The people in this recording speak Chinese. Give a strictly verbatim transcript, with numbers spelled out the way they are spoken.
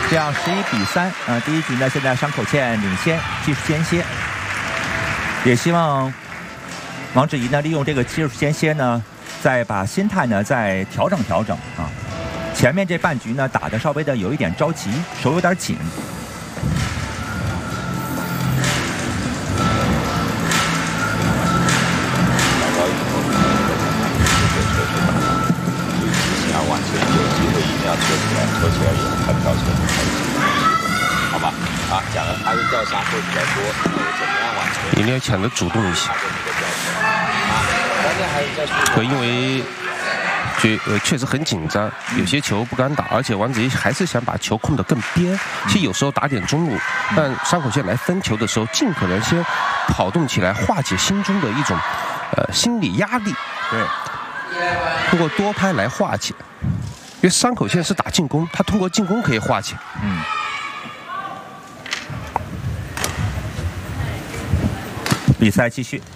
这样十一比三啊，第一局呢，现在山口茜领先，技术间歇。也希望王芷怡呢，利用这个技术间歇呢，再把心态呢再调整调整啊。前面这半局呢打的稍微的有一点着急，手有点紧。 往前有机会一定要戳起来，戳起来以后才跳起来，好吧？啊，讲了他的掉杀会比较多，那我怎么样往前？ 一定要抢得主动一些。 啊，关键还是在对，因为确呃确实很紧张，有些球不敢打，而且王子怡还是想把球控得更边。其实有时候打点中路，但山口茜来分球的时候，尽可能先跑动起来，化解心中的一种呃心理压力。 对。 通过多拍来化解，因为山口茜是打进攻，他通过进攻可以化解。 嗯。比赛继续。